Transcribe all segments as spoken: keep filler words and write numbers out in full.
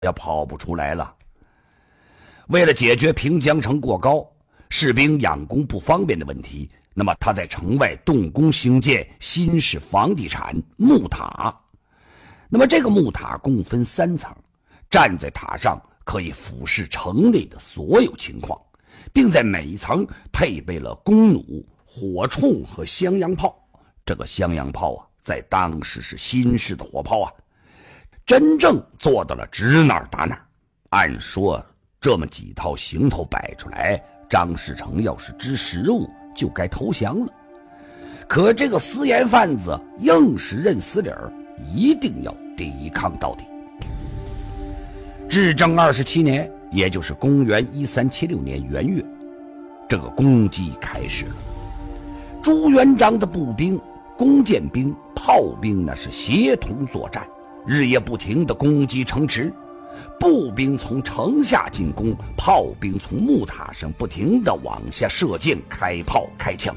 也跑不出来了。为了解决平江城过高，士兵养工不方便的问题，那么他在城外动工兴建新式房地产木塔。那么这个木塔共分三层，站在塔上可以俯视城内的所有情况，并在每一层配备了弓弩、火铳和襄阳炮。这个襄阳炮啊，在当时是新式的火炮啊，真正做到了指哪儿打哪儿。按说这么几套行头摆出来，张士诚要是知时务，就该投降了。可这个私盐贩子硬是认死理儿，一定要抵抗到底。至正二十七年，也就是公元一三七六年元月，这个攻击开始了。朱元璋的步兵、弓箭兵、炮兵那是协同作战，日夜不停地攻击城池。步兵从城下进攻，炮兵从木塔上不停地往下射箭、开炮、开枪。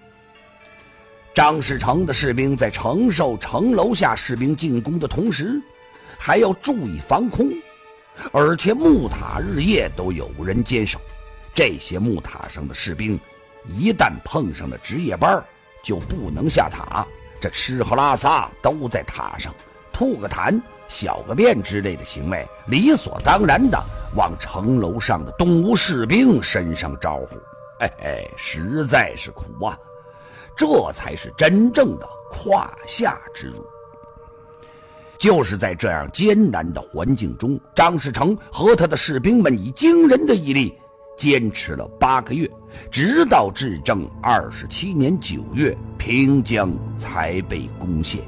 张士诚的士兵在承受城楼下士兵进攻的同时，还要注意防空，而且木塔日夜都有人坚守。这些木塔上的士兵一旦碰上了值夜班，就不能下塔，这吃喝拉撒都在塔上，吐个痰、小个便之类的行为，理所当然的往城楼上的东吴士兵身上招呼。哎哎，实在是苦啊！这才是真正的胯下之辱。就是在这样艰难的环境中，张士诚和他的士兵们以惊人的毅力坚持了八个月，直到至正二十七年九月，平江才被攻陷。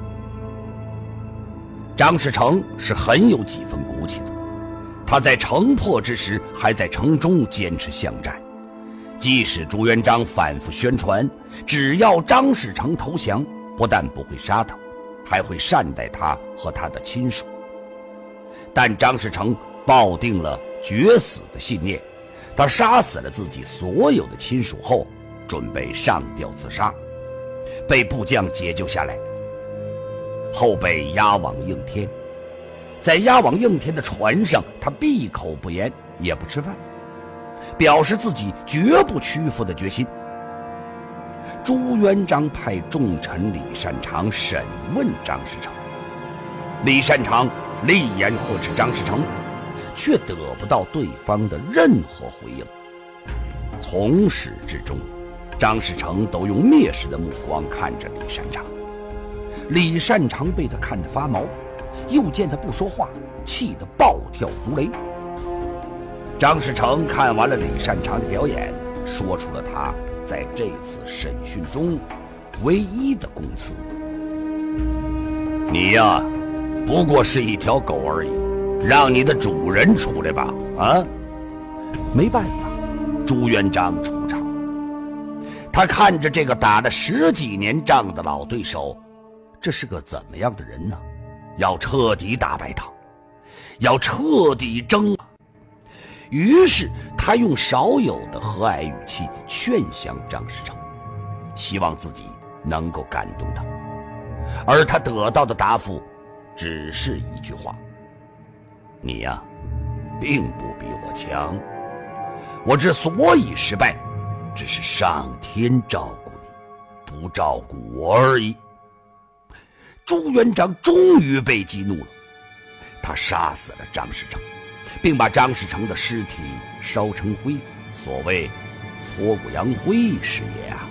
张士诚是很有几分骨气的，他在城破之时还在城中坚持巷战，即使朱元璋反复宣传，只要张士诚投降，不但不会杀他，还会善待他和他的亲属。但张士诚抱定了决死的信念，他杀死了自己所有的亲属后，准备上吊自杀，被部将解救下来，后被押往应天。在押往应天的船上，他闭口不言，也不吃饭，表示自己绝不屈服的决心。朱元璋派重臣李善长审问张士诚，李善长立言呵斥张士诚，却得不到对方的任何回应。从始至终，张士诚都用蔑视的目光看着李善长。李善长被他看得发毛，又见他不说话，气得暴跳如雷。张士诚看完了李善长的表演，说出了他在这次审讯中唯一的供词：你呀，不过是一条狗而已，让你的主人出来吧！啊，没办法，朱元璋出场了。他看着这个打了十几年仗的老对手，这是个怎么样的人呢？要彻底打败他，要彻底争。于是他用少有的和蔼语气劝降张士诚，希望自己能够感动他。而他得到的答复只是一句话：你呀，并不比我强，我之所以失败，只是上天照顾你，不照顾我而已。朱元璋终于被激怒了，他杀死了张士诚，并把张士诚的尸体烧成灰，所谓挫骨扬灰是也啊。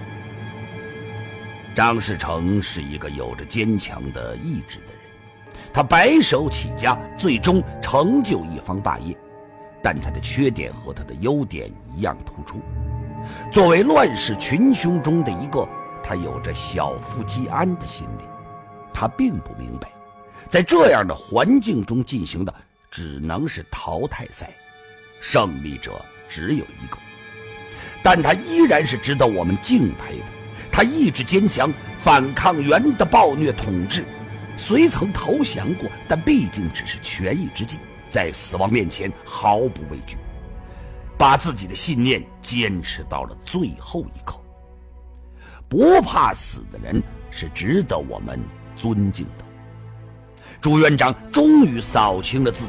张士诚是一个有着坚强的意志的人，他白手起家，最终成就一方大业，但他的缺点和他的优点一样突出。作为乱世群雄中的一个，他有着小富即安的心理。他并不明白，在这样的环境中进行的只能是淘汰赛，胜利者只有一个。但他依然是值得我们敬佩的，他意志坚强，反抗元的暴虐统治，虽曾投降过，但毕竟只是权宜之计，在死亡面前毫不畏惧，把自己的信念坚持到了最后一刻。不怕死的人是值得我们尊敬的。 朱元璋终于扫清了自己